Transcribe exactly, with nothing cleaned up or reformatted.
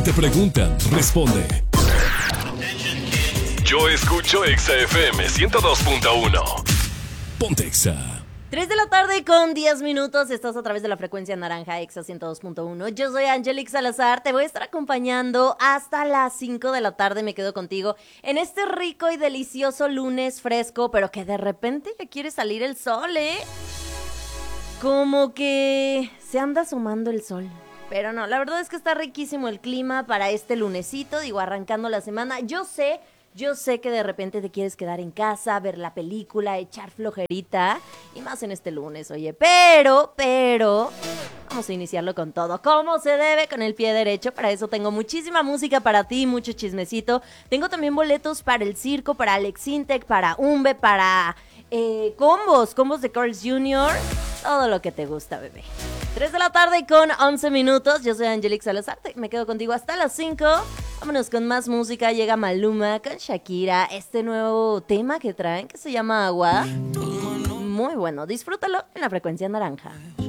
Te preguntan, responde. Yo escucho Exa F M ciento dos punto uno. Ponte Exa. tres de la tarde con diez minutos, estás a través de la frecuencia naranja Exa ciento dos punto uno. Yo soy Angelique Salazar, te voy a estar acompañando hasta las cinco de la tarde, me quedo contigo en este rico y delicioso lunes fresco, pero que de repente ya quiere salir el sol, ¿eh? Como que se anda asomando el sol. Pero no, la verdad es que está riquísimo el clima para este lunesito, digo, arrancando la semana. Yo sé... Yo sé que de repente te quieres quedar en casa, ver la película, echar flojerita, y más en este lunes, oye, pero, pero, vamos a iniciarlo con todo, como se debe, con el pie derecho. Para eso tengo muchísima música para ti, mucho chismecito. Tengo también boletos para el circo, para Alex Intec, para Umbe, para eh, combos, combos de Carl's junior, todo lo que te gusta, bebé. tres de la tarde con once minutos, yo soy Angelique Salazar, me quedo contigo hasta las cinco. Vámonos con más música, llega Maluma con Shakira, este nuevo tema que traen que se llama Agua. Muy bueno, disfrútalo en la frecuencia naranja.